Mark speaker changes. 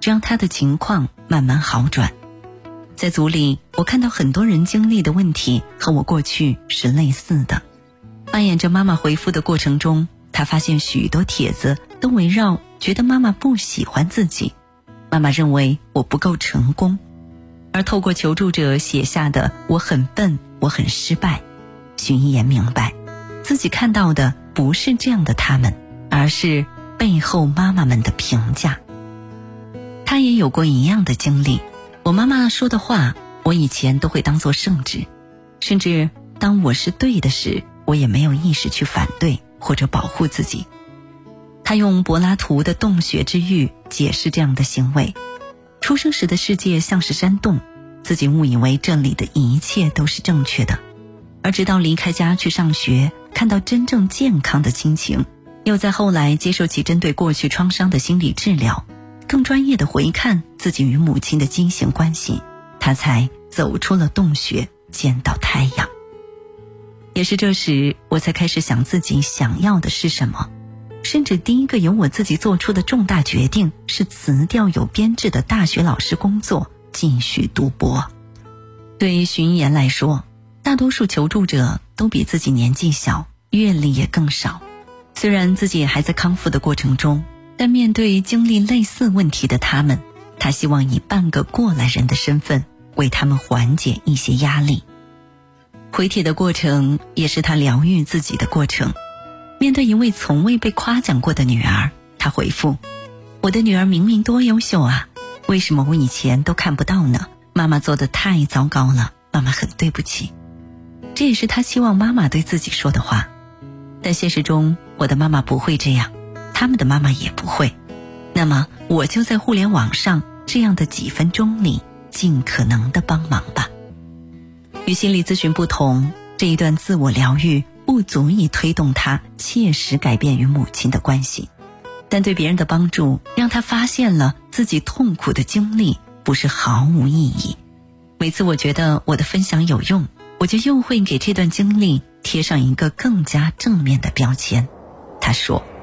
Speaker 1: 这让他的情况慢慢好转。在组里，我看到很多人经历的问题和我过去是类似的。扮演着妈妈回复的过程中，他发现许多帖子都围绕觉得妈妈不喜欢自己，妈妈认为我不够成功，而透过求助者写下的我很笨，我很失败，许一言明白自己看到的不是这样的他们，而是背后妈妈们的评价。他也有过一样的经历，我妈妈说的话我以前都会当作圣旨，甚至当我是对的时，我也没有意识去反对或者保护自己。他用柏拉图的洞穴之喻解释这样的行为，出生时的世界像是山洞，自己误以为这里的一切都是正确的，而直到离开家去上学，看到真正健康的亲情，又在后来接受起针对过去创伤的心理治疗，更专业的回看自己与母亲的畸形关系，他才走出了洞穴，见到太阳。也是这时，我才开始想自己想要的是什么，甚至第一个由我自己做出的重大决定是辞掉有编制的大学老师工作，继续读博。对于徐一言来说，大多数求助者都比自己年纪小，阅历也更少。虽然自己也还在康复的过程中，但面对经历类似问题的他们，他希望以半个过来人的身份为他们缓解一些压力。回帖的过程也是他疗愈自己的过程。面对一位从未被夸奖过的女儿，他回复：我的女儿明明多优秀啊，为什么我以前都看不到呢？妈妈做得太糟糕了，妈妈很对不起。这也是他希望妈妈对自己说的话。但现实中，我的妈妈不会这样，他们的妈妈也不会。那么我就在互联网上这样的几分钟里尽可能的帮忙吧。与心理咨询不同，这一段自我疗愈不足以推动他切实改变与母亲的关系，但对别人的帮助让他发现了自己痛苦的经历不是毫无意义。每次我觉得我的分享有用，我就又会给这段经历贴上一个更加正面的标签。他说，